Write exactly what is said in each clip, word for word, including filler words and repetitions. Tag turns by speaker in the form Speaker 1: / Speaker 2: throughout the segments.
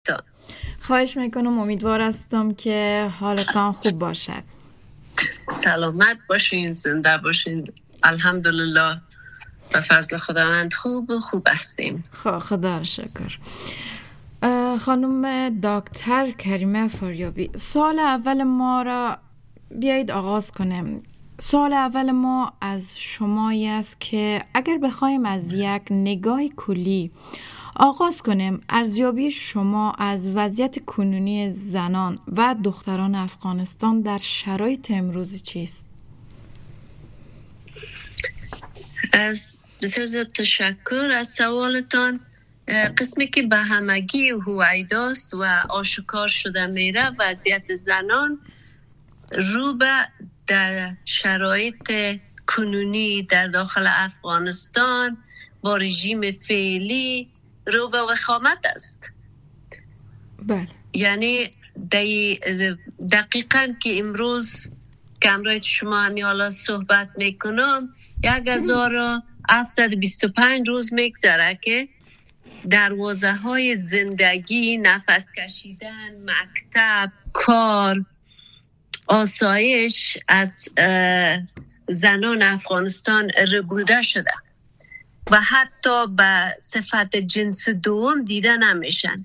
Speaker 1: خواهش میکنم، امیدوار هستم که حالتان خوب باشد.
Speaker 2: سلامت باشین، زنده باشین. الحمدلله به فضل خداوند خوب و خوب هستیم.
Speaker 1: خدا را شکر. خانم دکتر کریمه فاریابی، سوال اول ما را بیایید آغاز کنیم. سوال اول ما از شمایی است که اگر بخوایم از یک نگاه کلی آغاز کنیم، ارزیابی شما از وضعیت کنونی زنان و دختران افغانستان در شرایط امروزی چیست؟
Speaker 2: از بسیار زیاد تشکر از سوالتان. قسمی که به همگی هویداست و آشکار شده میره وضعیت زنان رو به در شرایط کنونی در داخل افغانستان با رژیم فعلی رو به وخامت است.
Speaker 1: بله.
Speaker 2: یعنی دقیقاً که امروز که امروز شما همی حالا صحبت میکنم یک هزار هفتصد و بیست و پنج روز میگذره که دروازه های زندگی، نفس کشیدن، مکتب، کار، آسایش از زنان افغانستان ربوده شده و حتی به صفت جنس دوم دیده نمیشن.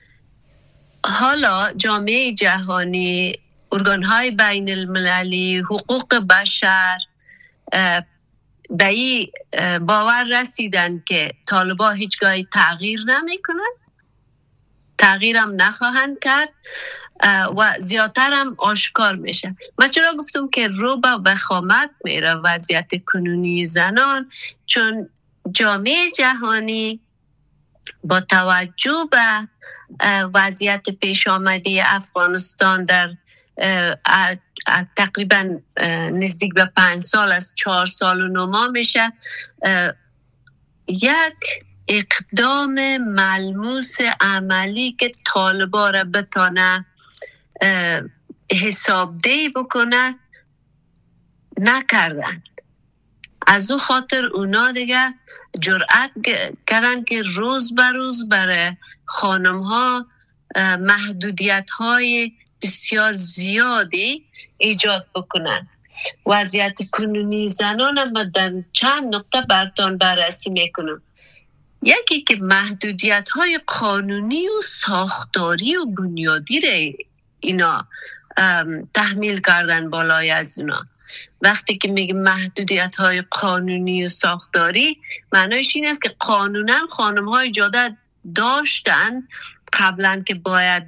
Speaker 2: حالا جامعه جهانی، ارگان‌های بین المللی، حقوق بشر به این باور رسیدن که طالبان هیچگاه تغییر نمی کنن، تغییر هم نخواهند کرد و زیادتر هم آشکار میشه. من چرا گفتم که رو به وخامت میره وضعیت کنونی زنان؟ چون جامعه جهانی با توجه به وضعیت پیش آمده افغانستان در تقریبا نزدیک به پنج سال از چهار سال و نما میشه، یک اقدام ملموس عملی که طالبان را بتانه حسابدهی بکنه نکردن. از او خاطر اونا دیگه جرأت کردن که روز به روز برای خانم ها محدودیت های بسیار زیادی ایجاد بکنن. وضعیت کنونی زنان هم در چند نقطه برتان بررسی میکنم. یکی که محدودیت های قانونی و ساختاری و بنیادی را اینا تحمیل کردن بالای از اینا. وقتی که میگه محدودیت های قانونی و ساختاری، معنیش این است که قانونا خانم های اجازه داشتن قبلا که باید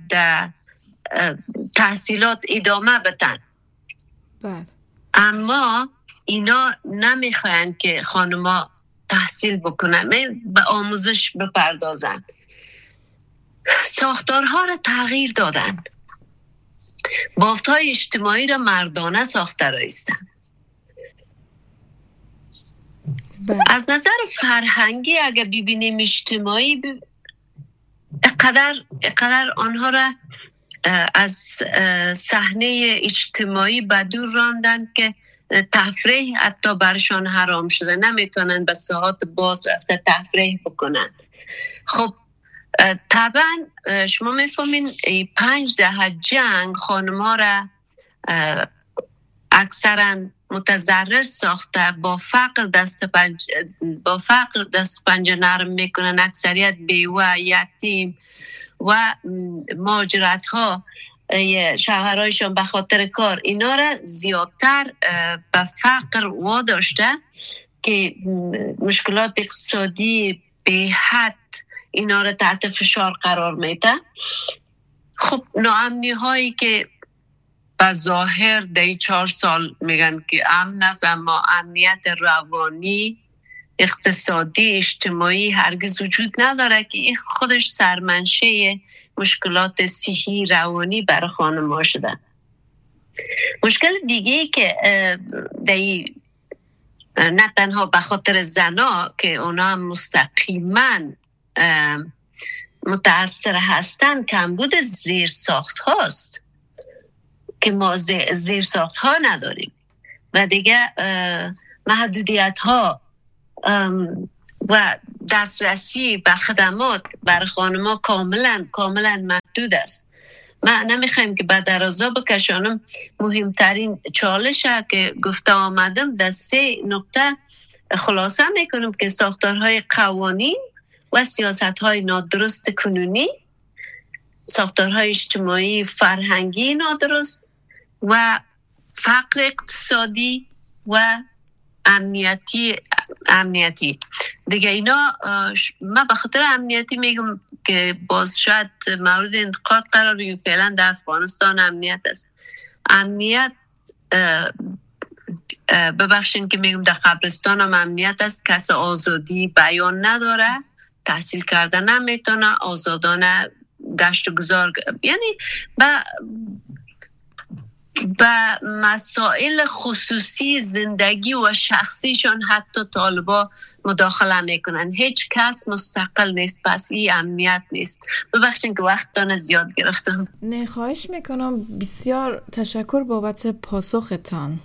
Speaker 2: تحصیلات ادامه بدن،
Speaker 1: بله.
Speaker 2: اما اینا نمیخواین که خانم‌ها تحصیل بکنن، به آموزش بپردازن. ساختارها را تغییر دادن، بافت‌های اجتماعی را مردانه ساخته رایستن. از نظر فرهنگی اگر ببینیم اجتماعی ب... اقدر, اقدر آنها را از صحنه اجتماعی بدور راندن که تفریح حتی برشان حرام شده، نمیتونن به ساعات باز رفته تفریح بکنن. خب طبعا شما میفهمین پنج دهه جنگ خانم ها را اکثرا متضرر ساخته، با فقر دست پنج با فقر دست پنجه نرم میکنن، اکثریت بیوه، یتیم و مهاجرت ها شوهرایشان به خاطر کار، اینا را زیادتر به فقر واداشته که مشکلات اقتصادی به حد اینا را تحت فشار قرار میده. خب ناامنی هایی که به ظاهر در چهار سال میگن که امن است، اما امنیت روانی، اقتصادی، اجتماعی هرگز وجود نداره که این خودش سرمنشه مشکلات صحی روانی برای خانم ها شده. مشکل دیگه که دی نه تنها به خاطر زنا که اونا مستقیما متأثر هستن، کمبود زیر ساخت هاست که ما زیر ساخت ها نداریم و دیگه محدودیت ها و دسترسی به خدمات برای خانم‌ها کاملا کاملا محدود است. من نمیخوایم که به درازا بکشانم. مهمترین چالشه که گفته آمدم در سه نقطه خلاصه میکنم که ساختارهای قوانین و سیاستهای نادرست کنونی، ساختارهای اجتماعی فرهنگی نادرست و فقر اقتصادی و امنیتی امنیتی دیگه. اینا من به خاطر امنیتی میگم که باز شاید مورد انتقاد قرار بگیره. فعلا در افغانستان امنیت است. امنیت ببخشین که میگم در قبرستان هم امنیت است. کس آزادی بیان نداره، تحصیل کرده نمیتونه، آزادانه گشت و گذار، یعنی با با مسائل خصوصی زندگی و شخصیشان حتی طالبا مداخله میکنن. هیچ کس مستقل نیست. پس این امنیت نیست. ببخشید که وقتتان زیاد گرفتم.
Speaker 1: نه خواهش میکنم. بسیار تشکر بابت پاسختان.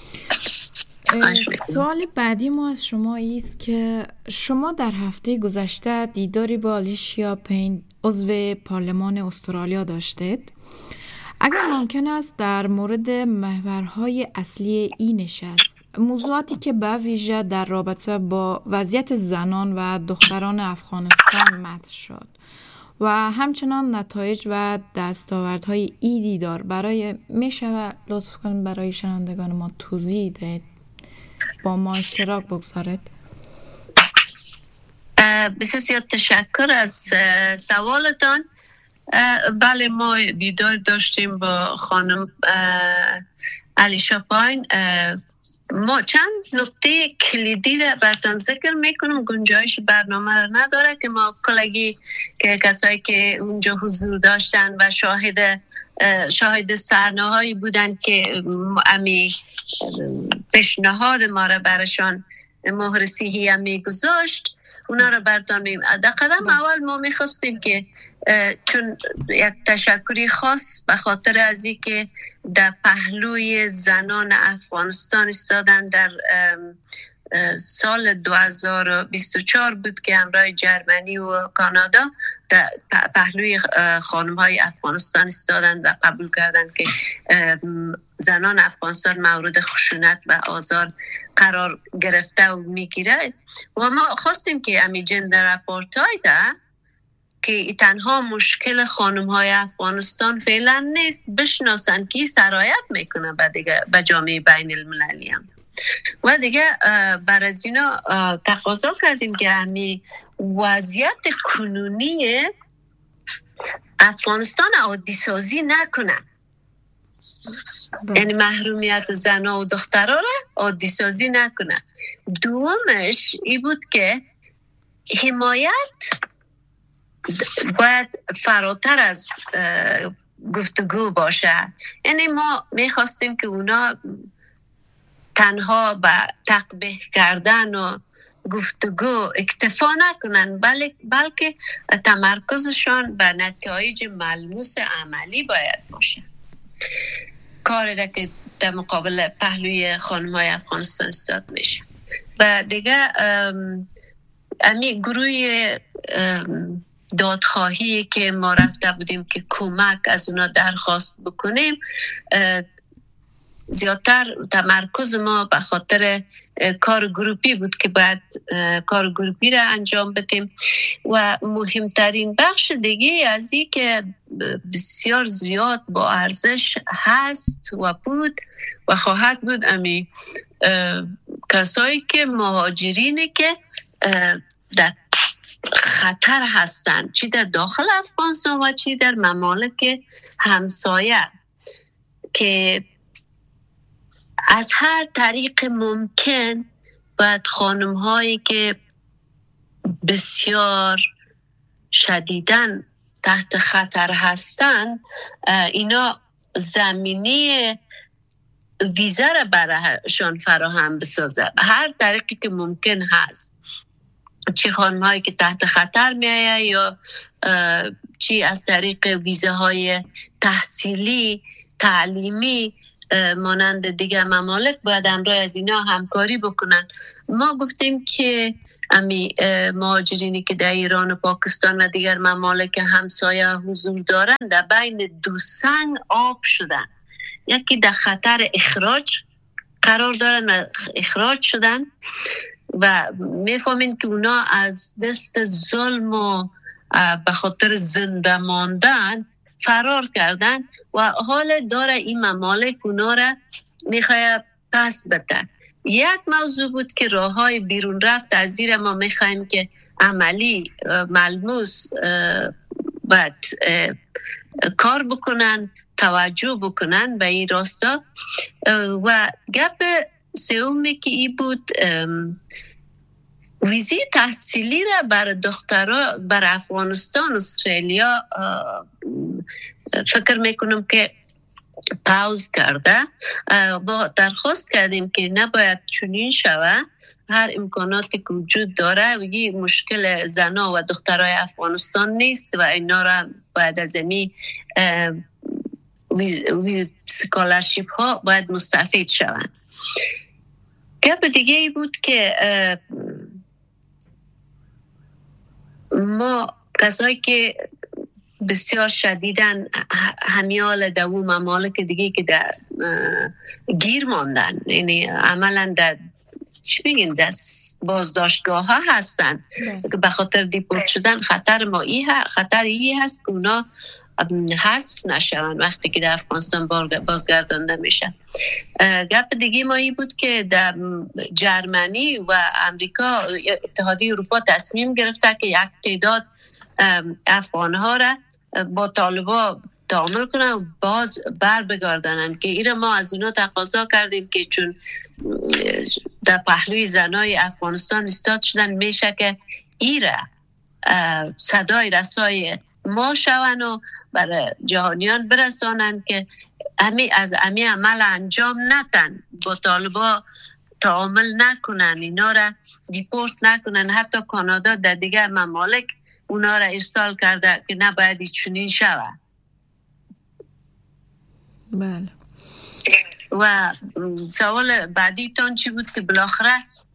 Speaker 1: سوال بعدی ما از شما ایست که شما در هفته گذشته دیداری با الیشیا پین عضو پارلمان استرالیا داشتید. اگر ممکن است در مورد محورهای اصلی این نشست، موضوعاتی که به ویژه در رابطه با وضعیت زنان و دختران افغانستان مطرح شد و همچنان نتایج و دستاوردهای ای دیدار برای میشه لطف کنید برای شنوندگان ما توضیح دهید، با ما اشتراک بگذارید.
Speaker 2: بسیار تشکر از سوالتان. بله، ما دیدار داشتیم با خانم الیشیا پین. ما چند نکته کلیدی را براتون ذکر میکنم. گنجایش برنامه را نداره که ما کلگی که کسایی که اونجا حضور داشتن و شاهد شاهد صحنه‌هایی بودن که امی پیشنهاد ما را براشان مهر صحیح میگذاشت، اونا را براتون میگم. در قدم اول ما میخواستیم که چون یک تشکری خاص به خاطر از این که در پهلوی زنان افغانستان ایستادن در سال دو هزار و بیست و چهار بود که همراه جرمنی و کانادا در پهلوی خانم‌های افغانستان ایستادن و قبول کردن که زنان افغانستان مورد خشونت و آزار قرار گرفته و میگیره. و ما خواستیم که امی جندر اپارتاید که تنها مشکل خانم‌های افغانستان فعلا نیست، بشناسن که سرایت میکنه به دیگه به جامعه بین المللی هم. و دیگه بر از اینا تقاضا کردیم که همی وضعیت کنونی افغانستان عادی سازی نکنه، یعنی محرومیت زنها و دخترها را عادی سازی نکنه. دومش این بود که حمایت باید فراتر از گفتگو باشه. یعنی ما میخواستیم که اونا تنها به تقبیح کردن و گفتگو اکتفا نکنن، بل بلکه تمرکزشان به نتایج ملموس عملی باید باشه. کاری را که در مقابل پهلوی خانم‌های افغانستان استاد میشه. و دیگه امی گروه دادخواهی که ما رفته بودیم که کمک از اونا درخواست بکنیم، زیادتر تمرکز ما به خاطر کار گروپی بود که باید کار گروپی را انجام بدیم. و مهمترین بخش دیگه از این که بسیار زیاد با ارزش هست و بود و خواهد بود امی کسایی که مهاجرینی که در خطر هستند، چی در داخل افغانستان و چی در ممالک همسایه، که از هر طریق ممکن باید خانم هایی که بسیار شدیداً تحت خطر هستند اینا زمینی ویزا را برایشان فراهم بسازه. هر طریقی که ممکن هست، چی خانم هایی که تحت خطر می آید یا چی از طریق ویزاهای تحصیلی تعلیمی مانند دیگه ممالک باید همراه از اینا همکاری بکنن. ما گفتیم که امی مهاجرینی که در ایران و پاکستان و دیگر ممالک همسایه حضور دارند در بین دو سنگ آب شدن. یکی در خطر اخراج قرار دارن و اخراج شدن و میفهمین که اونا از دست ظلم و به خاطر زنده ماندن فرار کردن و حال داره این ممالک اونا را میخواه پس بده. یک موضوع بود که راه های بیرون رفت از زیر ما میخوایم که عملی ملموس باید کار بکنن، توجه بکنن به این راستا. و گپ سومی که ای بود ویزی تحصیلی را بر دخترها بر افغانستان و استرالیا فکر میکنم که پاوز کرده. با درخواست کردیم که نباید چنین شود. هر امکاناتی که وجود داره و یه مشکل زنا و دخترای افغانستان نیست و اینا را باید از امی سکالرشیپ ها باید مستفید شوند. گپ دیگه ای بود که ما کسایی که بسیار شدیدن همیال در اون ممالک دیگه که در گیر ماندن، یعنی عملا در چی بگیم دست بازداشتگاه ها هستن که به خاطر دیپورت شدن. خطر ما ای خطر ای هست که اونا حذف نشون وقتی که در افغانستان بازگردانده میشه. گپ دیگه ما ای بود که در جرمنی و امریکا اتحادیه اروپا تصمیم گرفته که یک تعداد افغان ها را با طالبا تعامل کنن و باز بر بگردانن که ایره ما از اونا تقاضا کردیم که چون در پهلوی زنای افغانستان استاد شدن میشه که ایره صدای رسای ما شون و برای جهانیان برسانن که امی از امی عمل انجام نتن، با طالبا تعامل نکنن، اینا را دیپورت نکنن. حتی کانادا در دیگر ممالک اونا را ارسال کرده که نباید چنین شود.
Speaker 1: بله.
Speaker 2: و سوال بعدی تان چی بود که بالاخره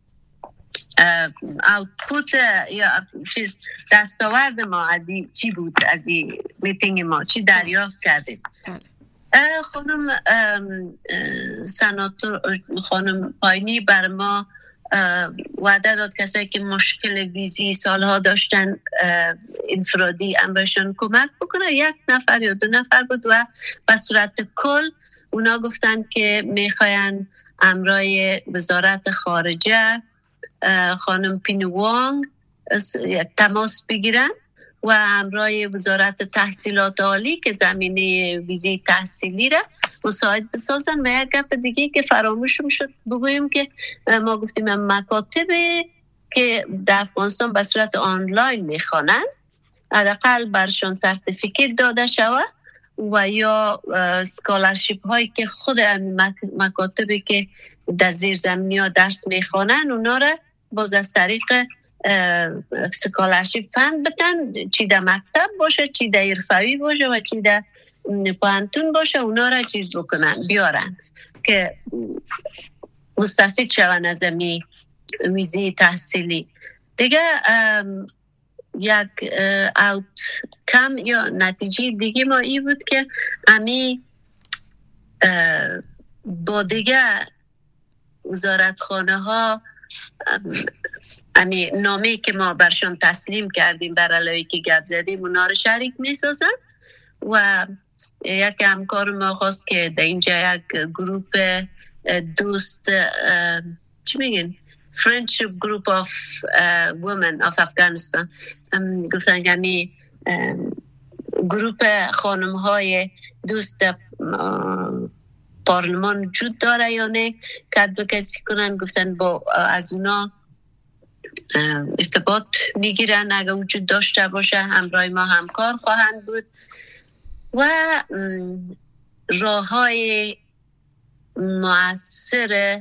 Speaker 2: اوتپوت یا چیز دستاورد ما از این چی بود، از این میتینگ ما چی دریافت کردیم؟ خانم سناتور خانم پایینی بر ما وعده داد کسایی که مشکل ویزی سالها داشتن انفرادی امرشان کمک بکنه. یک نفر یا دو نفر بود و به صورت کل اونا گفتن که میخواین امرای وزارت خارجه خانم پینوانگ تماس بگیرن و امرای وزارت تحصیلات عالی که زمینه ویزی تحصیلی را مساعد بسازن. و یک گپ دیگه که فراموشم شد بگویم که ما گفتیم مکاتب که در افغانستان به صورت آنلاین میخوانن حداقل برشان سرتیفیکیت داده شود و یا سکالرشیپ هایی که خود مکاتبی که در زیر زمینی ها درس میخوانن اونا را باز از طریق سکالرشیپ فند بتن، چی در مکتب باشه، چی در حرفوی باشه و چی در پانتون باشه، اونا را چیز بکنن بیارن که مستفید شون از امی ویزی تحصیلی. دیگه یک اوتکم یا نتیجه دیگه ما ای بود که امی با دیگه وزارتخانه ها امی نامه که ما برشان تسلیم کردیم بر علاوه که گپ زدیم اونا رو شریک می سازن. و یک همکار ما خواست که در اینجا یک گروپ دوست چی میگن Friendship Group of uh, Women of Afghanistan گفتن که همی گروپ خانم های دوست پارلمان وجود داره یا نه که ادوکسی کنن. گفتن با از اونا ارتباط میگیرن، اگه وجود داشته باشه همراه ما همکار خواهند بود. و راه های مؤثر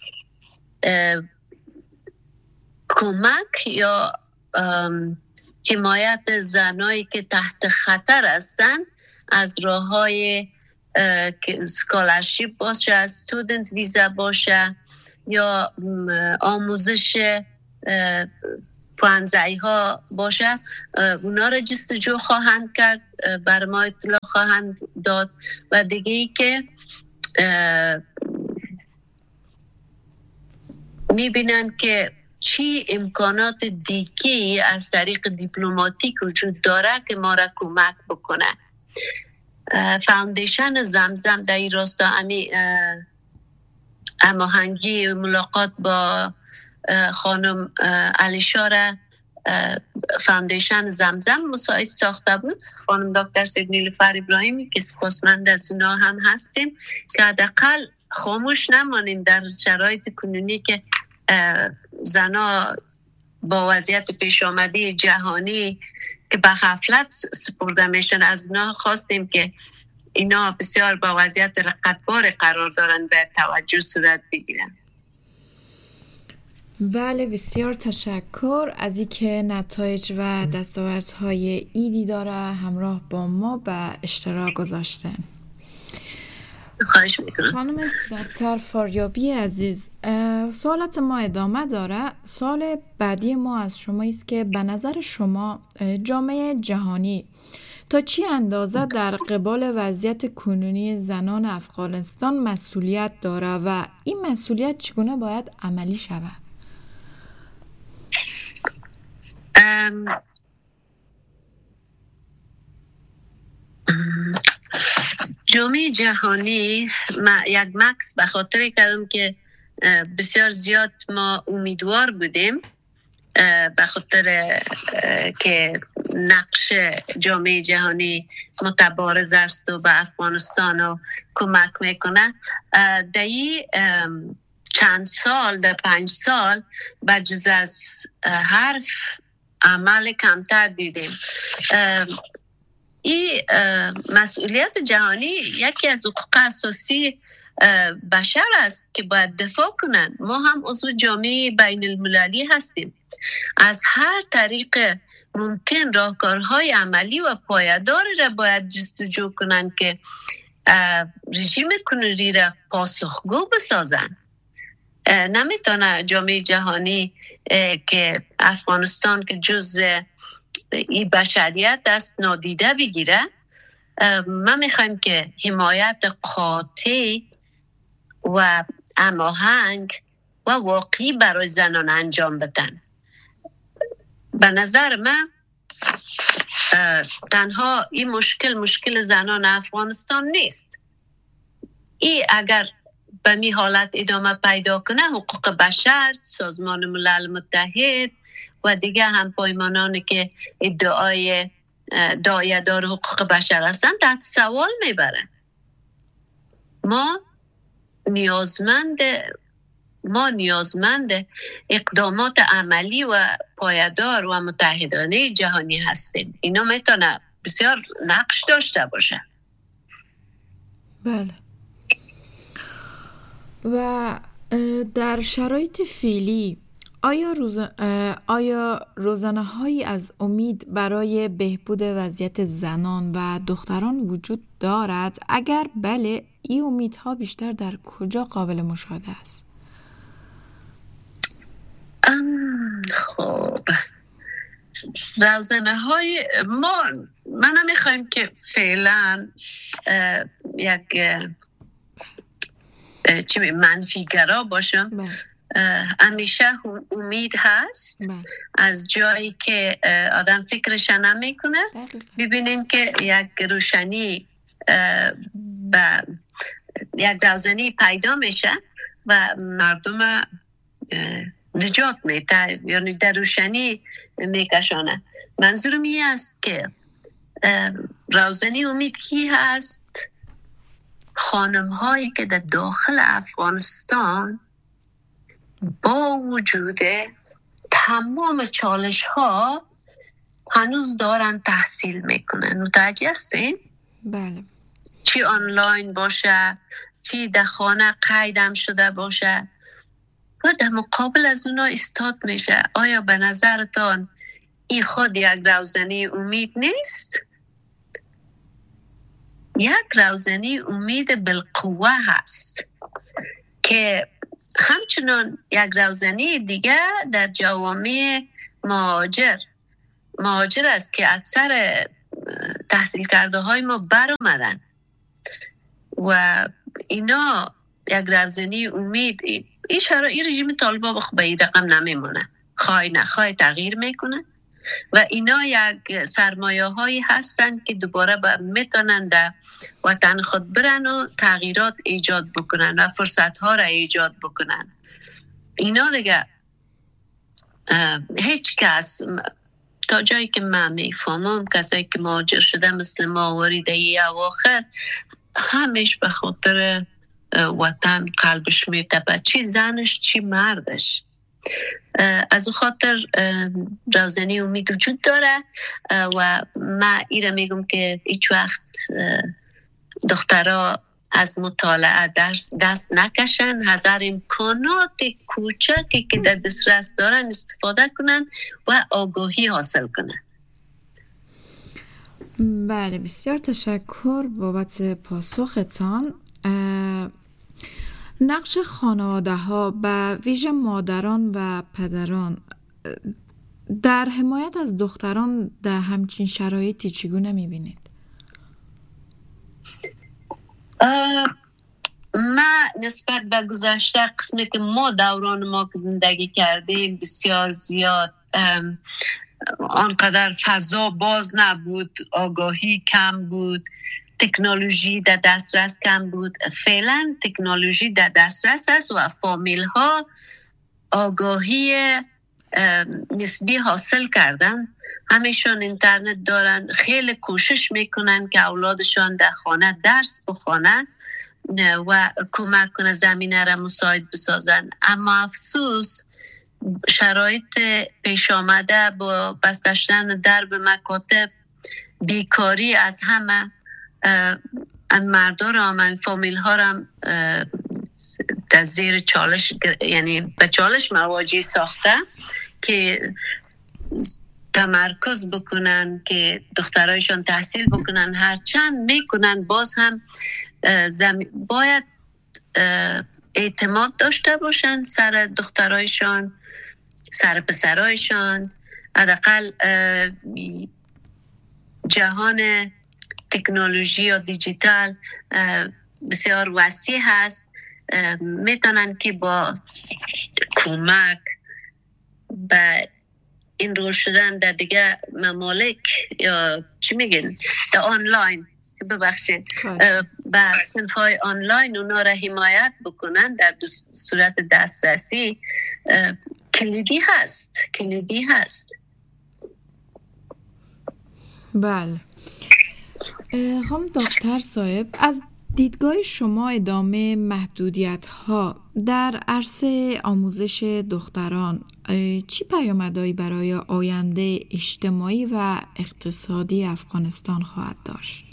Speaker 2: کمک یا حمایت زنایی که تحت خطر هستن از راه های سکالرشیپ باشه، استودنت ویزا باشه یا آموزش پوانزایی ها باشه اونا را جستجو خواهند کرد، بر ما اطلاع خواهند داد. و دیگه ای که میبینن که چی امکانات دیگه از طریق دیپلماتیک وجود داره که ما را کمک بکنه. فاوندیشن زمزم در این راستا امی هماهنگی ملاقات با خانم علیشا فاوندیشن زمزم مساعد ساخته بود. خانم دکتر سید نیلوفر ابراهیمی که سپاسمند از اونا هم هستیم که حداقل خاموش نمانیم در شرایط کنونی که زنا با وضعیت پیش آمده جهانی که به غفلت سپرده میشن. از اونا خواستیم که اینا بسیار با وضعیت رقتبار قرار دارن به توجه صورت بگیرن.
Speaker 1: بله، بسیار تشکر از اینکه نتایج و دستاوردهای ایدی داره همراه با ما به اشتراک گذاشتن.
Speaker 2: خواهش میکنم.
Speaker 1: خانم دکتر فاریابی عزیز، سوالات ما ادامه داره. سوال بعدی ما از شما است که به نظر شما جامعه جهانی تا چی اندازه در قبال وضعیت کنونی زنان افغانستان مسئولیت داره و این مسئولیت چگونه باید عملی شود؟
Speaker 2: ام... جامعه جهانی ما یک مکس به خاطر کردم که بسیار زیاد ما امیدوار بودیم به خاطر که نقش جامعه جهانی متبارز است و به افغانستان و کمک میکنه. در این چند سال، در پنج سال بجز از حرف عمل کمتر دیدیم. این مسئولیت جهانی یکی از حقوق اساسی بشر است که باید دفاع کنند. ما هم عضو جامعه بین المللی هستیم. از هر طریق ممکن راهکارهای عملی و پایداری را باید جستجو کنند که رژیم کنونی را پاسخگو بسازند. نمیتونه جامعه جهانی که افغانستان که جزء این بشریت دست نادیده بگیره. ما میخوایم که حمایت قاطع و هماهنگ و واقعی برای زنان انجام بدن. به نظر من تنها این مشکل مشکل زنان افغانستان نیست. این اگر به می حالت ادامه پیدا کنه، حقوق بشر، سازمان ملل متحد و دیگه هم پایمانانی که ادعای دایه‌دار حقوق بشر هستن تحت سوال میبرن. ما نیازمند ما نیازمند اقدامات عملی و پایدار و متحدانه جهانی هستیم. اینا میتونه بسیار نقش داشته باشه.
Speaker 1: بله. و در شرایط فعلی آیا روز آیا روزنه‌هایی از امید برای بهبود وضعیت زنان و دختران وجود دارد؟ اگر بله، این امیدها بیشتر در کجا قابل مشاهده است؟
Speaker 2: خب روزنه‌های ما من نمیخوایم که فعلا یک چی منفیگرا باشم. همیشه امید هست. بله. از جایی که آدم فکرش نمیکنه ببینیم که یک روشنی و یک روزنی پیدا میشه و مردم نجات میده، یعنی در روشنی میکشانه. منظورم این است که روزنی امید کی هست؟ خانم هایی که در داخل افغانستان با وجود تمام چالش ها هنوز دارن تحصیل میکنن. متوجه هستین؟
Speaker 1: بله.
Speaker 2: چی آنلاین باشه، چی در خانه قیدم شده باشه و در مقابل از اونا استاد میشه. آیا به نظرتان این خود یک روزنی امید نیست؟ یک روزنی امید بالقوه هست که همچنان یک روزنی دیگه در جوامع مهاجر مهاجر است که اکثر تحصیل کرده های ما بر اومدن و اینا یک روزنی امید. این شرا این رژیم طالبان به این رقم نمیمونه، خواهی نخواهی تغییر میکنه و اینا یک سرمایه هایی هستند که دوباره میتونن در وطن خود برن و تغییرات ایجاد بکنن و فرصت ها را ایجاد بکنن. اینا دیگه هیچ کس تا جایی که من میفهمم کسایی که مهاجر شده مثل ما وریده ای اواخر همیش به خاطر وطن قلبش میتپه، چی زنش چی مردش. از او خاطر روزنی امید وجود داره و من ایره میگم که هیچ وقت دخترها از مطالعه درس دست نکشن، هزار امکانات کوچکی که در دسترس دارن استفاده کنن و آگاهی حاصل کنن.
Speaker 1: بله، بسیار تشکر بابت پاسختان. نقش خانواده ها به ویژه مادران و پدران در حمایت از دختران در همچین شرایطی چگونه میبینید؟
Speaker 2: ما نسبت به گذشته قسمی که ما دوران ما که زندگی کردیم بسیار زیاد آنقدر فضا باز نبود، آگاهی کم بود، تکنولوژی در دسترس کم بود. فعلا تکنولوژی در دسترس است و فامیل ها آگاهی نسبی حاصل کردن، همیشون اینترنت دارن، خیلی کوشش میکنن که اولادشان در خانه درس بخونن و کمک کنه زمینه را مساعد بسازن. اما افسوس شرایط پیش آمده با بستشتن درب مکاتب، بیکاری از همه مردم را و فامیل ها را در زیر چالش، یعنی به چالش مواجه ساخته که تمرکز بکنن که دخترایشان تحصیل بکنن. هرچند میکنن باز هم زمین باید اعتماد داشته باشن سر دخترایشان، سر پسرایشان. حداقل جهان تکنولوژی و دیجیتال بسیار وسیع هست، میتونن که با کمک به این رول شدن در دیگه ممالک یا چی میگن در آنلاین، ببخشید به صنف های آنلاین اونا را حمایت بکنن در صورت دسترسی کلیدی هست کلیدی هست.
Speaker 1: بله. خانم دکتر صاحب، از دیدگاه شما ادامه محدودیت ها در عرصه آموزش دختران چی پیامدهایی برای آینده اجتماعی و اقتصادی افغانستان خواهد داشت؟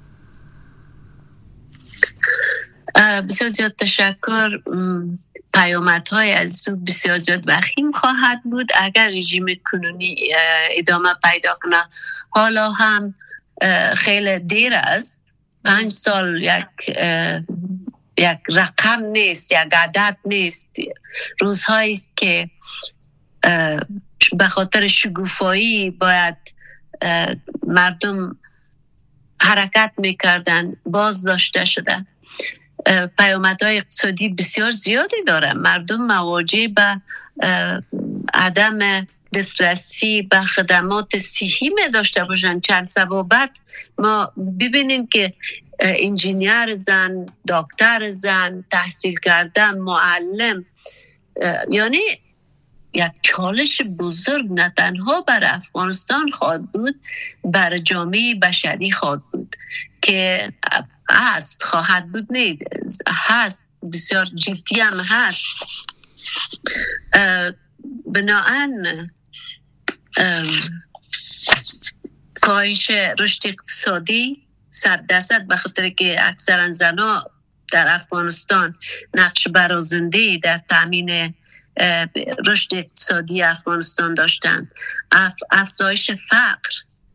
Speaker 2: بسیار زیاد تشکر. پیامدهای از بسیار زیاد وخیم خواهد بود اگر رژیم کنونی ادامه پیدا کنه. حالا هم خیلی دیر است، پنج سال یک یک رقم نیست، یک عدد نیست. روزهایی است که به خاطر شگوفایی باید مردم حرکت میکردن، باز داشته شده. پیامدهای اقتصادی بسیار زیادی داره. مردم مواجه به عدم دسترسی به خدمات صحی می داشته باشن. چند سال بعد ما ببینیم که انجینیر زن، دکتر زن، تحصیل کردن، معلم، یعنی یک چالش بزرگ نه تنها بر افغانستان خواهد بود، بر جامعه بشری خواهد بود که هست خواهد بود نه هست بسیار جدی هم هست. بناهن کاهش رشد اقتصادی صد درصد به خاطر که اکثرا زنها در افغانستان نقش برازنده در تامین رشد اقتصادی افغانستان داشتند. اف، افزایش فقر،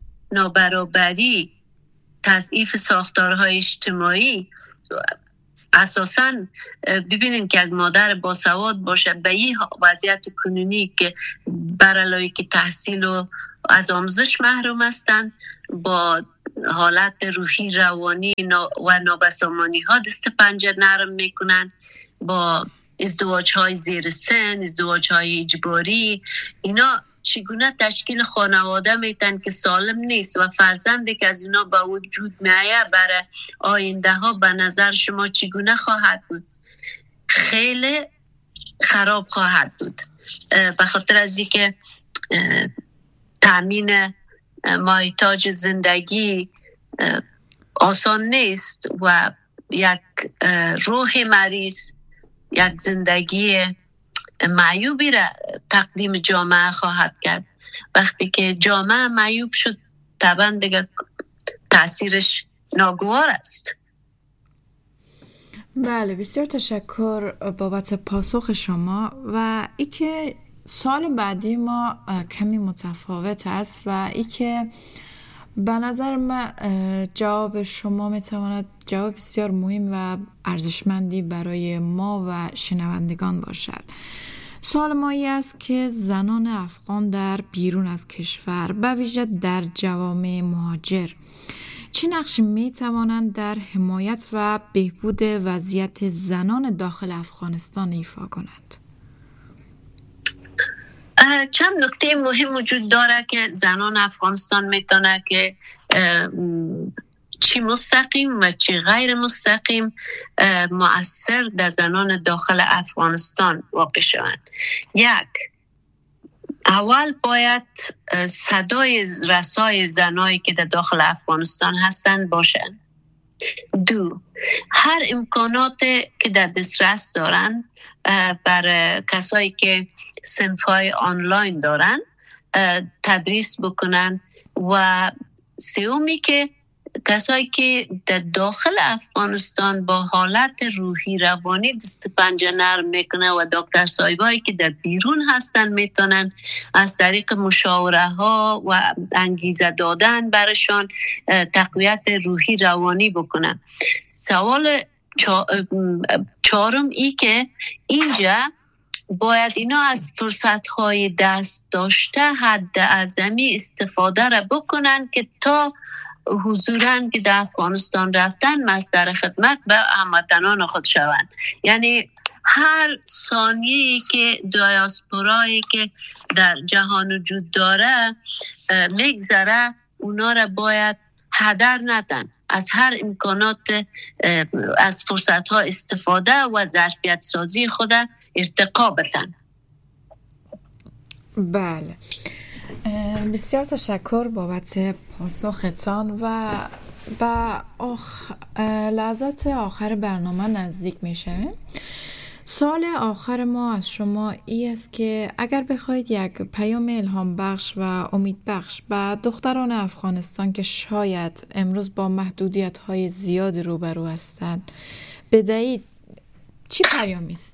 Speaker 2: نابرابری، تضعیف ساختارهای اجتماعی اساساً ببینین که یک مادر باسواد باشه به این وضعیت کنونی که برای که تحصیل و از آموزش محروم هستند، با حالت روحی روانی و نابسامانی ها دست پنجه نرم میکنن، با ازدواج های زیر سن، ازدواج های اجباری، اینا چگونه تشکیل خانواده میتن که سالم نیست و فرزندی که از اینا با وجود میایه برای آینده ها به نظر شما چگونه خواهد بود؟ خیلی خراب خواهد بود، به خاطر از اینکه تامین مایتاج زندگی آسان نیست و یک روح مریض یک زندگی معیوبی را تقدیم جامعه خواهد کرد. وقتی که جامعه معیوب شد طبعا دیگه تأثیرش ناگوار است.
Speaker 1: بله، بسیار تشکر بابت پاسخ شما. و ای که سال بعدی ما کمی متفاوت است و ای که به نظر من جواب شما میتواند جواب بسیار مهم و ارزشمندی برای ما و شنوندگان باشد. سوال ما ای است که زنان افغان در بیرون از کشور، به ویژه در جوامع مهاجر، چه نقشی می توانند در حمایت و بهبود وضعیت زنان داخل افغانستان ایفا کنند؟
Speaker 2: چند نکته مهم وجود داره که زنان افغانستان میتونه که چی مستقیم و چی غیر مستقیم مؤثر در زنان داخل افغانستان واقع شوند. یک، اول باید صدای رسای زنایی که در داخل افغانستان هستند باشند. دو، هر امکانات که در دسترس دارند برای کسایی که صنف‌های آنلاین دارن تدریس بکنن. و سومی که کسایی که در داخل افغانستان با حالت روحی روانی دست پنجه نرم میکنه و دکتر صاحبایی که در بیرون هستن میتونن از طریق مشاوره ها و انگیزه دادن برشان تقویت روحی روانی بکنن. سوال چهارم ای که اینجا باید اینا از فرصت‌های دست داشته حد اعظمی استفاده را بکنن که تا حضوراً که در افغانستان رفتن مصدر خدمت به هموطنان خود شوند. یعنی هر ثانیه‌ای که دیاسپورایی که در جهان وجود داره میگذره، اونا را باید هدر ندن، از هر امکانات از فرصت‌ها استفاده و ظرفیت سازی خود ارتقا بدن.
Speaker 1: بله، بسیار تشکر بابت پاسختان. و با آخ... لحظات آخر برنامه نزدیک میشه. سوال آخر ما از شما ای است که اگر بخواید یک پیام الهام بخش و امید بخش به دختران افغانستان که شاید امروز با محدودیت های زیاد روبرو هستند بدهید، چی پیامی است؟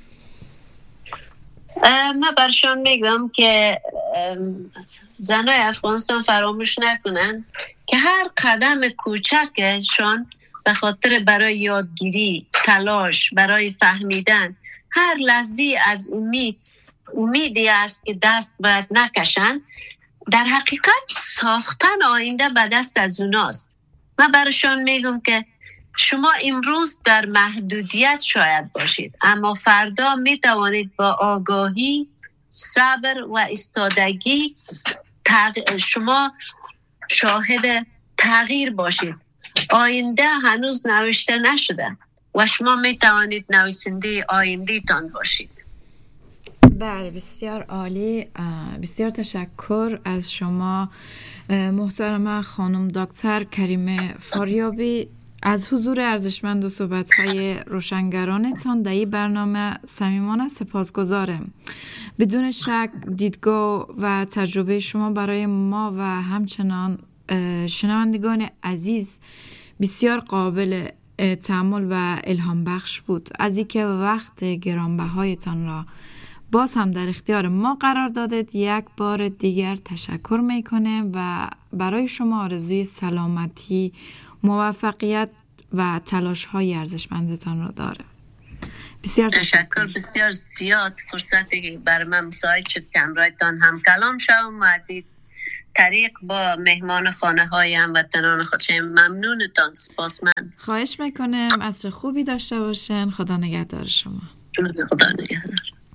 Speaker 2: من برشان میگم که زنای افغانستان فراموش نکنن که هر قدم کوچکشان به خاطر برای یادگیری، تلاش، برای فهمیدن، هر لحظه از امید امیدی است که دست باید نکشن، در حقیقت ساختن آینده به دست از اوناست. من برشان میگم که شما امروز در محدودیت شاید باشید، اما فردا می توانید با آگاهی، صبر و ایستادگی تغ... شما شاهد تغییر باشید. آینده هنوز نوشته نشده و شما می توانید نویسنده آینده تان باشید.
Speaker 1: بله، بسیار عالی. بسیار تشکر از شما محترمه خانم دکتر کریمه فاریابی از حضور ارزشمند و صحبت‌های روشنگرانتان در این برنامه صمیمانه سپاسگزارم. بدون شک دیدگاه و تجربه شما برای ما و همچنان شنوندگان عزیز بسیار قابل تأمل و الهام بخش بود. از اینکه وقت گرانبهایتان را باز هم در اختیار ما قرار دادید یک بار دیگر تشکر میکنه و برای شما آرزوی سلامتی، موفقیت و تلاش های ارزشمندتان رو داره. بسیار
Speaker 2: تشکر. بسیار زیاد فرصتی که برای من مساعد شد که همراهتان هم کلام شوم و از این طریق با مهمان خانه های هموطنان خود شوم. ممنونتان. سپاسمند.
Speaker 1: خواهش میکنم. عصر خوبی داشته باشین. خدا نگهدار شما.
Speaker 2: خدا نگهدار.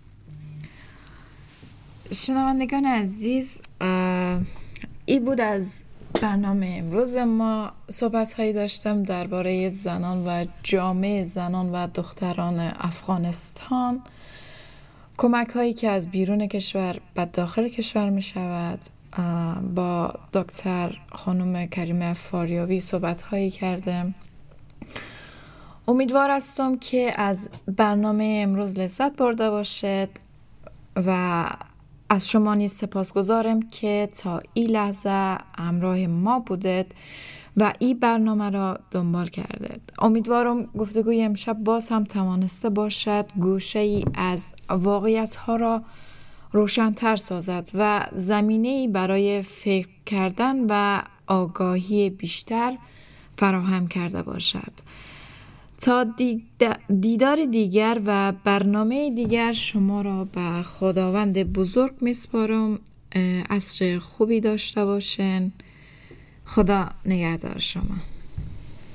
Speaker 1: شنوندگان عزیز، ای بود از برنامه امروز ما. صحبت هایی داشتم درباره زنان و جامعه زنان و دختران افغانستان، کمک هایی که از بیرون کشور به داخل کشور می شود. با دکتر خانم کریمه فاریابی صحبت هایی کردم. امیدوار هستم که از برنامه امروز لذت برده باشد و از شما نیز سپاسگزارم که تا این لحظه همراه ما بودید و این برنامه را دنبال کردید. امیدوارم گفتگوی امشب باز هم توانسته باشد گوشه ای از واقعیت ها را روشن‌تر سازد و زمینه‌ای برای فکر کردن و آگاهی بیشتر فراهم کرده باشد. تا دیدار دیگر و برنامه دیگر شما را به خداوند بزرگ میسپارم. عصر خوبی داشته باشین. خدا نگهدار شما.